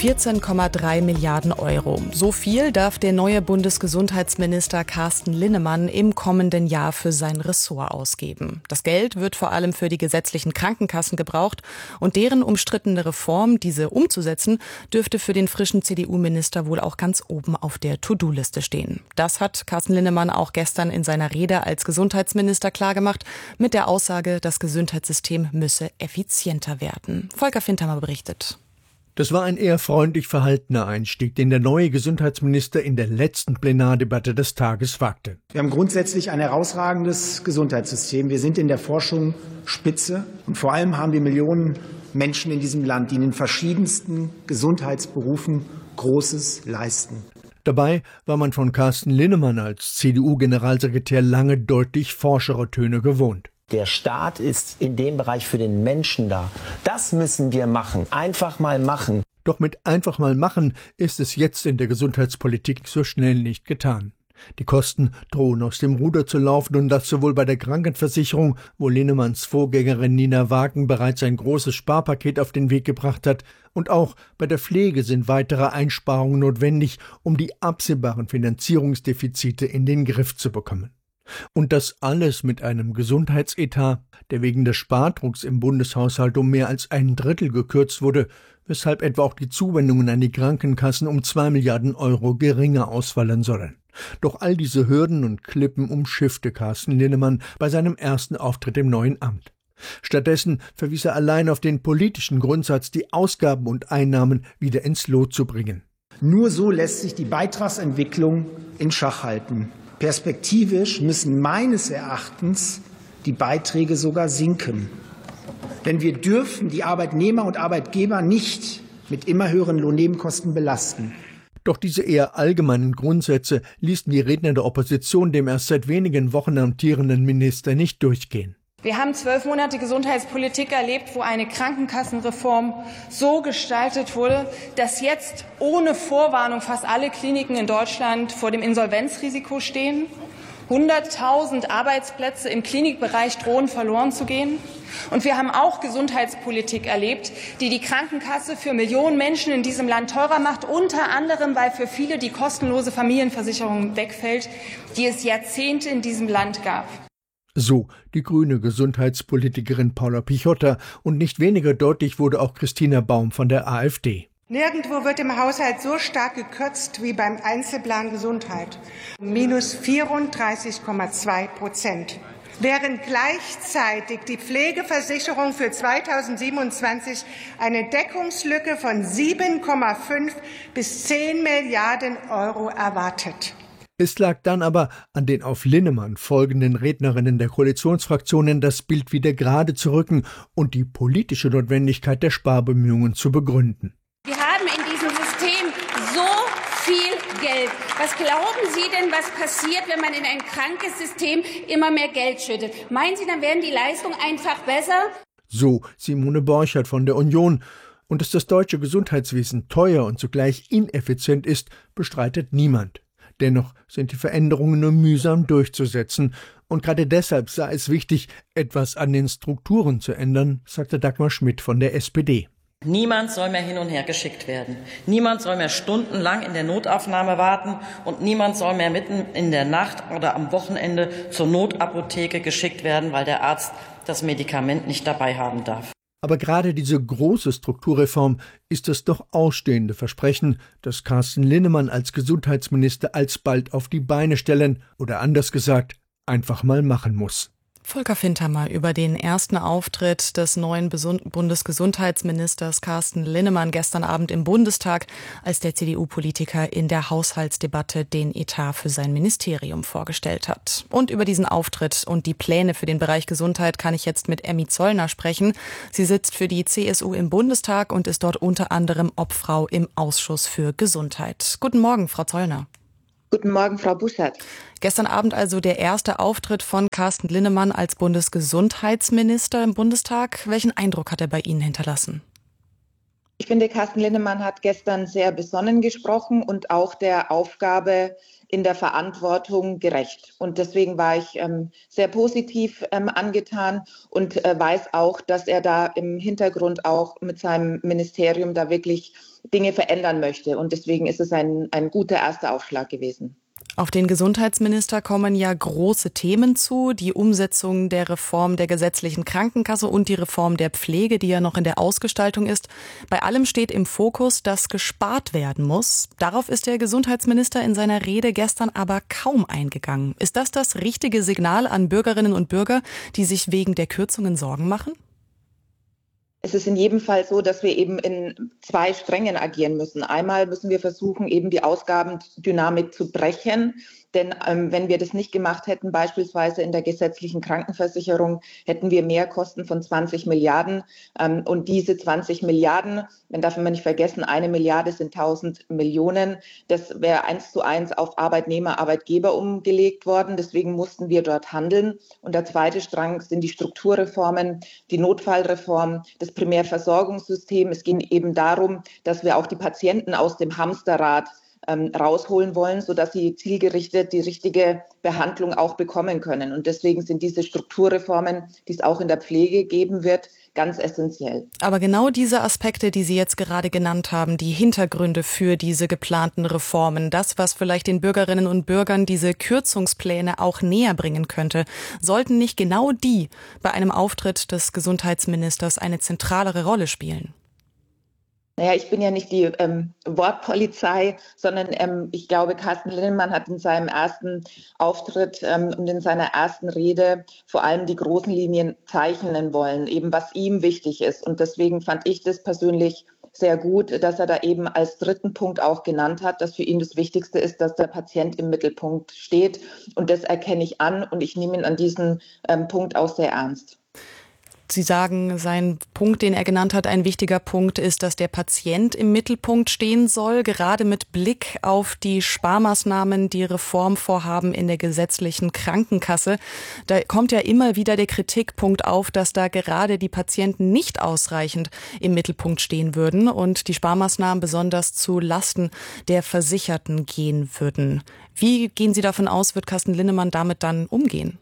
14,3 Milliarden Euro. So viel darf der neue Bundesgesundheitsminister Carsten Linnemann im kommenden Jahr für sein Ressort ausgeben. Das Geld wird vor allem für die gesetzlichen Krankenkassen gebraucht und deren umstrittene Reform, diese umzusetzen, dürfte für den frischen CDU-Minister wohl auch ganz oben auf der To-Do-Liste stehen. Das hat Carsten Linnemann auch gestern in seiner Rede als Gesundheitsminister klargemacht, mit der Aussage, das Gesundheitssystem müsse effizienter werden. Volker Fintermer berichtet. Das war ein eher freundlich verhaltener Einstieg, den der neue Gesundheitsminister in der letzten Plenardebatte des Tages wagte. Wir haben grundsätzlich ein herausragendes Gesundheitssystem. Wir sind in der Forschung Spitze und vor allem haben wir Millionen Menschen in diesem Land, die in den verschiedensten Gesundheitsberufen Großes leisten. Dabei war man von Carsten Linnemann als CDU-Generalsekretär lange deutlich forschere Töne gewohnt. Der Staat ist in dem Bereich für den Menschen da. Das müssen wir machen. Einfach mal machen. Doch mit einfach mal machen ist es jetzt in der Gesundheitspolitik so schnell nicht getan. Die Kosten drohen aus dem Ruder zu laufen und das sowohl bei der Krankenversicherung, wo Linnemanns Vorgängerin Nina Wagen bereits ein großes Sparpaket auf den Weg gebracht hat, und auch bei der Pflege sind weitere Einsparungen notwendig, um die absehbaren Finanzierungsdefizite in den Griff zu bekommen. Und das alles mit einem Gesundheitsetat, der wegen des Spardrucks im Bundeshaushalt um mehr als 1/3 gekürzt wurde, weshalb etwa auch die Zuwendungen an die Krankenkassen um 2 Milliarden Euro geringer ausfallen sollen. Doch all diese Hürden und Klippen umschiffte Carsten Linnemann bei seinem ersten Auftritt im neuen Amt. Stattdessen verwies er allein auf den politischen Grundsatz, die Ausgaben und Einnahmen wieder ins Lot zu bringen. Nur so lässt sich die Beitragsentwicklung in Schach halten. Perspektivisch müssen meines Erachtens die Beiträge sogar sinken. Denn wir dürfen die Arbeitnehmer und Arbeitgeber nicht mit immer höheren Lohnnebenkosten belasten. Doch diese eher allgemeinen Grundsätze ließen die Redner der Opposition dem erst seit wenigen Wochen amtierenden Minister nicht durchgehen. Wir haben 12 Monate Gesundheitspolitik erlebt, wo eine Krankenkassenreform so gestaltet wurde, dass jetzt ohne Vorwarnung fast alle Kliniken in Deutschland vor dem Insolvenzrisiko stehen. 100.000 Arbeitsplätze im Klinikbereich drohen verloren zu gehen. Und wir haben auch Gesundheitspolitik erlebt, die die Krankenkasse für Millionen Menschen in diesem Land teurer macht, unter anderem, weil für viele die kostenlose Familienversicherung wegfällt, die es Jahrzehnte in diesem Land gab. So die grüne Gesundheitspolitikerin Paula Pichotta, und nicht weniger deutlich wurde auch Christina Baum von der AfD. Nirgendwo wird im Haushalt so stark gekürzt wie beim Einzelplan Gesundheit. Minus 34,2%. Während gleichzeitig die Pflegeversicherung für 2027 eine Deckungslücke von 7,5 bis 10 Milliarden Euro erwartet. Es lag dann aber an den auf Linnemann folgenden Rednerinnen der Koalitionsfraktionen, das Bild wieder gerade zu rücken und die politische Notwendigkeit der Sparbemühungen zu begründen. Wir haben in diesem System so viel Geld. Was glauben Sie denn, was passiert, wenn man in ein krankes System immer mehr Geld schüttet? Meinen Sie, dann werden die Leistungen einfach besser? So Simone Borchert von der Union. Und dass das deutsche Gesundheitswesen teuer und zugleich ineffizient ist, bestreitet niemand. Dennoch sind die Veränderungen nur mühsam durchzusetzen. Und gerade deshalb sei es wichtig, etwas an den Strukturen zu ändern, sagte Dagmar Schmidt von der SPD. Niemand soll mehr hin und her geschickt werden. Niemand soll mehr stundenlang in der Notaufnahme warten und niemand soll mehr mitten in der Nacht oder am Wochenende zur Notapotheke geschickt werden, weil der Arzt das Medikament nicht dabei haben darf. Aber gerade diese große Strukturreform ist das doch ausstehende Versprechen, das Carsten Linnemann als Gesundheitsminister alsbald auf die Beine stellen oder anders gesagt einfach mal machen muss. Volker Fintermer über den ersten Auftritt des neuen Bundesgesundheitsministers Carsten Linnemann gestern Abend im Bundestag, als der CDU-Politiker in der Haushaltsdebatte den Etat für sein Ministerium vorgestellt hat. Und über diesen Auftritt und die Pläne für den Bereich Gesundheit kann ich jetzt mit Emmy Zollner sprechen. Sie sitzt für die CSU im Bundestag und ist dort unter anderem Obfrau im Ausschuss für Gesundheit. Guten Morgen, Frau Zollner. Guten Morgen, Frau Buschert. Gestern Abend also der erste Auftritt von Carsten Linnemann als Bundesgesundheitsminister im Bundestag. Welchen Eindruck hat er bei Ihnen hinterlassen? Ich finde, Carsten Linnemann hat gestern sehr besonnen gesprochen und auch der Aufgabe in der Verantwortung gerecht. Und deswegen war ich sehr positiv angetan und weiß auch, dass er da im Hintergrund auch mit seinem Ministerium da wirklich Dinge verändern möchte. Und deswegen ist es ein guter erster Aufschlag gewesen. Auf den Gesundheitsminister kommen ja große Themen zu, die Umsetzung der Reform der gesetzlichen Krankenkasse und die Reform der Pflege, die ja noch in der Ausgestaltung ist. Bei allem steht im Fokus, dass gespart werden muss. Darauf ist der Gesundheitsminister in seiner Rede gestern aber kaum eingegangen. Ist das richtige Signal an Bürgerinnen und Bürger, die sich wegen der Kürzungen Sorgen machen? Es ist in jedem Fall so, dass wir eben in zwei Strängen agieren müssen. Einmal müssen wir versuchen, eben die Ausgabendynamik zu brechen. Denn wenn wir das nicht gemacht hätten, beispielsweise in der gesetzlichen Krankenversicherung, hätten wir Mehrkosten von 20 Milliarden. Und diese 20 Milliarden, dann darf man nicht vergessen, 1 Milliarde sind 1000 Millionen. Das wäre 1:1 auf Arbeitnehmer, Arbeitgeber umgelegt worden. Deswegen mussten wir dort handeln. Und der zweite Strang sind die Strukturreformen, die Notfallreform, das Primärversorgungssystem. Es ging eben darum, dass wir auch die Patienten aus dem Hamsterrad rausholen wollen, sodass sie zielgerichtet die richtige Behandlung auch bekommen können. Und deswegen sind diese Strukturreformen, die es auch in der Pflege geben wird, ganz essentiell. Aber genau diese Aspekte, die Sie jetzt gerade genannt haben, die Hintergründe für diese geplanten Reformen, das, was vielleicht den Bürgerinnen und Bürgern diese Kürzungspläne auch näher bringen könnte, sollten nicht genau die bei einem Auftritt des Gesundheitsministers eine zentralere Rolle spielen? Naja, ich bin ja nicht die Wortpolizei, sondern ich glaube, Carsten Linnemann hat in seinem ersten Auftritt und in seiner ersten Rede vor allem die großen Linien zeichnen wollen, eben was ihm wichtig ist. Und deswegen fand ich das persönlich sehr gut, dass er da eben als dritten Punkt auch genannt hat, dass für ihn das Wichtigste ist, dass der Patient im Mittelpunkt steht. Und das erkenne ich an und ich nehme ihn an diesem Punkt auch sehr ernst. Sie sagen, sein Punkt, den er genannt hat, ein wichtiger Punkt ist, dass der Patient im Mittelpunkt stehen soll, gerade mit Blick auf die Sparmaßnahmen, die Reformvorhaben in der gesetzlichen Krankenkasse. Da kommt ja immer wieder der Kritikpunkt auf, dass da gerade die Patienten nicht ausreichend im Mittelpunkt stehen würden und die Sparmaßnahmen besonders zu Lasten der Versicherten gehen würden. Wie gehen Sie davon aus, wird Carsten Linnemann damit dann umgehen?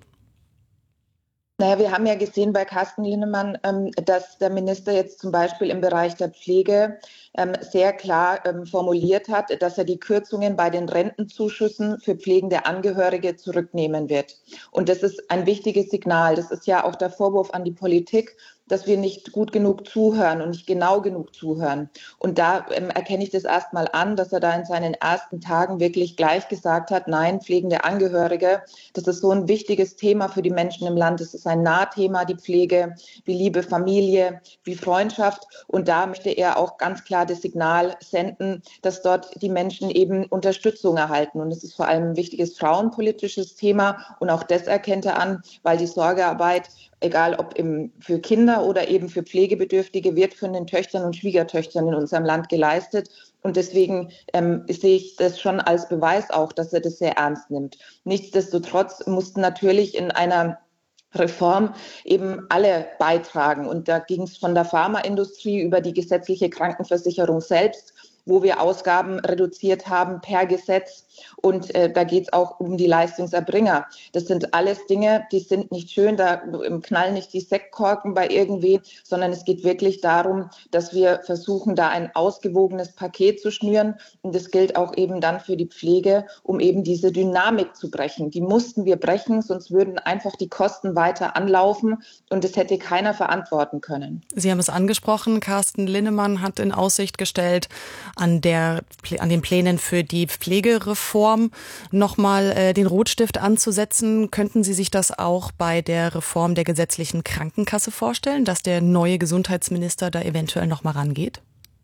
Naja, wir haben ja gesehen bei Carsten Linnemann, dass der Minister jetzt zum Beispiel im Bereich der Pflege sehr klar formuliert hat, dass er die Kürzungen bei den Rentenzuschüssen für pflegende Angehörige zurücknehmen wird. Und das ist ein wichtiges Signal. Das ist ja auch der Vorwurf an die Politik, dass wir nicht gut genug zuhören und nicht genau genug zuhören. Und da erkenne ich das erstmal an, dass er da in seinen ersten Tagen wirklich gleich gesagt hat, nein, pflegende Angehörige, das ist so ein wichtiges Thema für die Menschen im Land. Es ist ein Nahthema, die Pflege, wie Liebe, Familie, wie Freundschaft. Und da möchte er auch ganz klar das Signal senden, dass dort die Menschen eben Unterstützung erhalten. Und es ist vor allem ein wichtiges frauenpolitisches Thema. Und auch das erkennt er an, weil die Sorgearbeit, egal ob für Kinder oder eben für Pflegebedürftige, wird von den Töchtern und Schwiegertöchtern in unserem Land geleistet. Und deswegen sehe ich das schon als Beweis auch, dass er das sehr ernst nimmt. Nichtsdestotrotz mussten natürlich in einer Reform eben alle beitragen. Und da ging es von der Pharmaindustrie über die gesetzliche Krankenversicherung selbst, wo wir Ausgaben reduziert haben per Gesetz. Und da geht es auch um die Leistungserbringer. Das sind alles Dinge, die sind nicht schön, da knallen nicht die Sektkorken bei irgendwen, sondern es geht wirklich darum, dass wir versuchen, da ein ausgewogenes Paket zu schnüren. Und das gilt auch eben dann für die Pflege, um eben diese Dynamik zu brechen. Die mussten wir brechen, sonst würden einfach die Kosten weiter anlaufen und das hätte keiner verantworten können. Sie haben es angesprochen, Carsten Linnemann hat in Aussicht gestellt, an den Plänen für die Pflegereform nochmal den Rotstift anzusetzen. Könnten Sie sich das auch bei der Reform der gesetzlichen Krankenkasse vorstellen, dass der neue Gesundheitsminister da eventuell nochmal rangeht?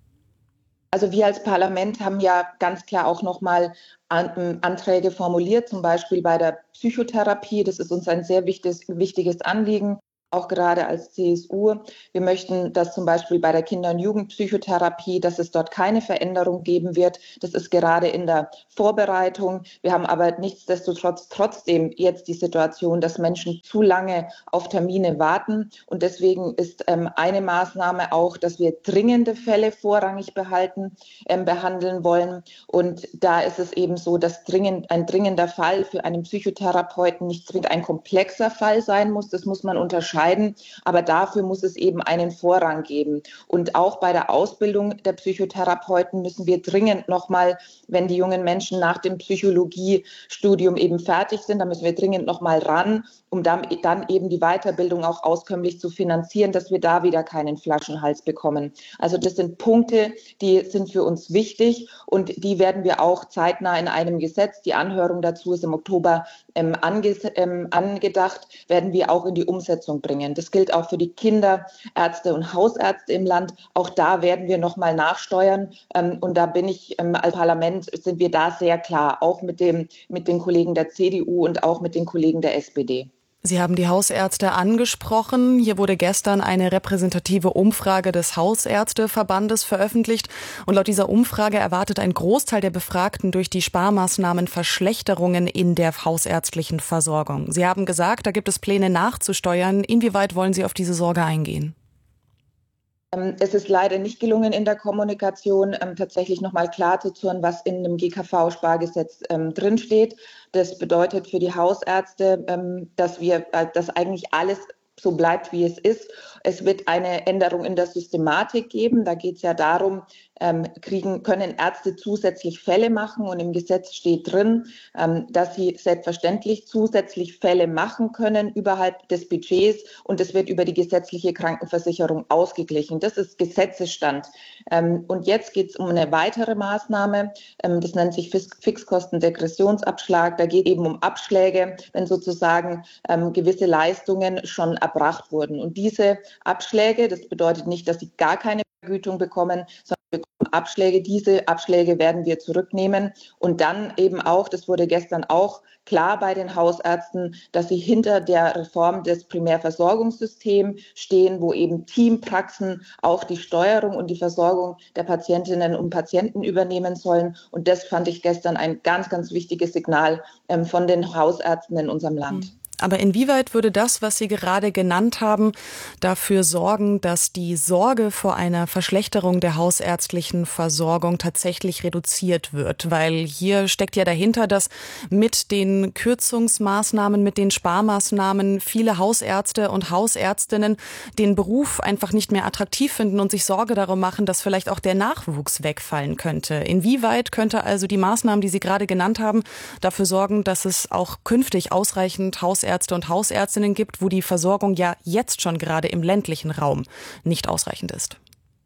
Also wir als Parlament haben ja ganz klar auch nochmal Anträge formuliert, zum Beispiel bei der Psychotherapie. Das ist uns ein sehr wichtiges Anliegen. auch gerade als CSU. Wir möchten, dass zum Beispiel bei der Kinder- und Jugendpsychotherapie, dass es dort keine Veränderung geben wird. Das ist gerade in der Vorbereitung. Wir haben aber nichtsdestotrotz trotzdem jetzt die Situation, dass Menschen zu lange auf Termine warten. Und deswegen ist eine Maßnahme auch, dass wir dringende Fälle vorrangig behandeln wollen. Und da ist es eben so, dass ein dringender Fall für einen Psychotherapeuten nicht zwingend ein komplexer Fall sein muss. Das muss man unterscheiden. Aber dafür muss es eben einen Vorrang geben. Und auch bei der Ausbildung der Psychotherapeuten müssen wir dringend nochmal, wenn die jungen Menschen nach dem Psychologiestudium eben fertig sind, da müssen wir dringend nochmal ran, um dann eben die Weiterbildung auch auskömmlich zu finanzieren, dass wir da wieder keinen Flaschenhals bekommen. Also das sind Punkte, die sind für uns wichtig und die werden wir auch zeitnah in einem Gesetz, die Anhörung dazu ist im Oktober angedacht, werden wir auch in die Umsetzung bringen. Das gilt auch für die Kinderärzte und Hausärzte im Land. Auch da werden wir nochmal nachsteuern. Und da bin ich als Parlament, sind wir da sehr klar, auch mit den Kollegen der CDU und auch mit den Kollegen der SPD. Sie haben die Hausärzte angesprochen. Hier wurde gestern eine repräsentative Umfrage des Hausärzteverbandes veröffentlicht. Und laut dieser Umfrage erwartet ein Großteil der Befragten durch die Sparmaßnahmen Verschlechterungen in der hausärztlichen Versorgung. Sie haben gesagt, da gibt es Pläne nachzusteuern. Inwieweit wollen Sie auf diese Sorge eingehen? Es ist leider nicht gelungen, in der Kommunikation tatsächlich nochmal klar zu tun, was in dem GKV-Spargesetz drinsteht. Das bedeutet für die Hausärzte, dass eigentlich alles so bleibt, wie es ist. Es wird eine Änderung in der Systematik geben. Da geht es ja darum, können Ärzte zusätzlich Fälle machen. Und im Gesetz steht drin, dass sie selbstverständlich zusätzlich Fälle machen können überhalb des Budgets. Und es wird über die gesetzliche Krankenversicherung ausgeglichen. Das ist Gesetzesstand. Und jetzt geht es um eine weitere Maßnahme. Das nennt sich Fixkostendegressionsabschlag. Da geht eben um Abschläge, wenn sozusagen gewisse Leistungen schon erbracht wurden. Und diese Abschläge, das bedeutet nicht, dass sie gar keine Vergütung bekommen, sondern bekommen Abschläge. Diese Abschläge werden wir zurücknehmen und dann eben auch, das wurde gestern auch klar bei den Hausärzten, dass sie hinter der Reform des Primärversorgungssystems stehen, wo eben Teampraxen auch die Steuerung und die Versorgung der Patientinnen und Patienten übernehmen sollen. Und das fand ich gestern ein ganz, ganz wichtiges Signal von den Hausärzten in unserem Land. Aber inwieweit würde das, was Sie gerade genannt haben, dafür sorgen, dass die Sorge vor einer Verschlechterung der hausärztlichen Versorgung tatsächlich reduziert wird? Weil hier steckt ja dahinter, dass mit den Kürzungsmaßnahmen, mit den Sparmaßnahmen viele Hausärzte und Hausärztinnen den Beruf einfach nicht mehr attraktiv finden und sich Sorge darum machen, dass vielleicht auch der Nachwuchs wegfallen könnte. Inwieweit könnte also die Maßnahmen, die Sie gerade genannt haben, dafür sorgen, dass es auch künftig ausreichend Hausärzte und Hausärztinnen gibt, wo die Versorgung ja jetzt schon gerade im ländlichen Raum nicht ausreichend ist?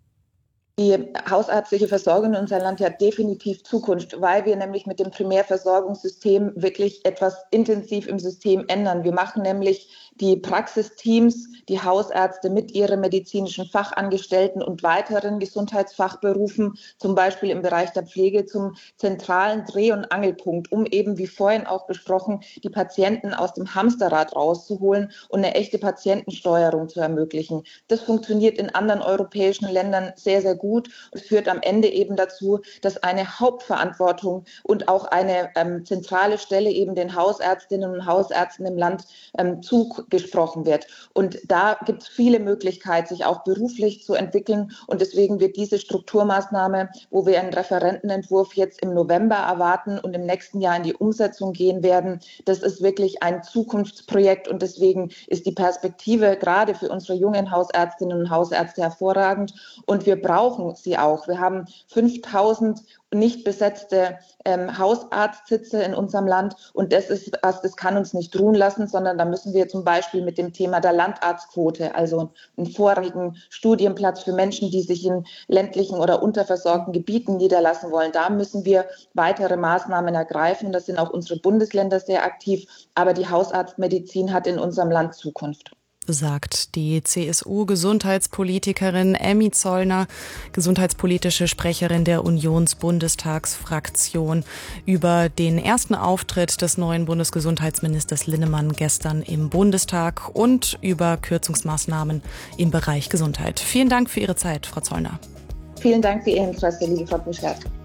Die hausärztliche Versorgung in unserem Land hat definitiv Zukunft, weil wir nämlich mit dem Primärversorgungssystem wirklich etwas intensiv im System ändern. Wir machen nämlich die Praxisteams, die Hausärzte mit ihren medizinischen Fachangestellten und weiteren Gesundheitsfachberufen, zum Beispiel im Bereich der Pflege, zum zentralen Dreh- und Angelpunkt, um eben, wie vorhin auch besprochen, die Patienten aus dem Hamsterrad rauszuholen und eine echte Patientensteuerung zu ermöglichen. Das funktioniert in anderen europäischen Ländern sehr, sehr gut. Es führt am Ende eben dazu, dass eine Hauptverantwortung und auch eine zentrale Stelle eben den Hausärztinnen und Hausärzten im Land zugesprochen wird. Und da gibt es viele Möglichkeiten, sich auch beruflich zu entwickeln. Und deswegen wird diese Strukturmaßnahme, wo wir einen Referentenentwurf jetzt im November erwarten und im nächsten Jahr in die Umsetzung gehen werden, das ist wirklich ein Zukunftsprojekt. Und deswegen ist die Perspektive gerade für unsere jungen Hausärztinnen und Hausärzte hervorragend. Und wir brauchen sie auch. Wir haben 5.000 nicht besetzte Hausarztsitze in unserem Land. Und das kann uns nicht ruhen lassen, sondern da müssen wir zum Beispiel mit dem Thema der Landarztquote, also einen vorrangigen Studienplatz für Menschen, die sich in ländlichen oder unterversorgten Gebieten niederlassen wollen, da müssen wir weitere Maßnahmen ergreifen. Das sind auch unsere Bundesländer sehr aktiv. Aber die Hausarztmedizin hat in unserem Land Zukunft. sagt die CSU-Gesundheitspolitikerin Emmy Zollner, gesundheitspolitische Sprecherin der Unionsbundestagsfraktion, über den ersten Auftritt des neuen Bundesgesundheitsministers Linnemann gestern im Bundestag und über Kürzungsmaßnahmen im Bereich Gesundheit. Vielen Dank für Ihre Zeit, Frau Zollner. Vielen Dank für Ihr Interesse, liebe Frau Buschert.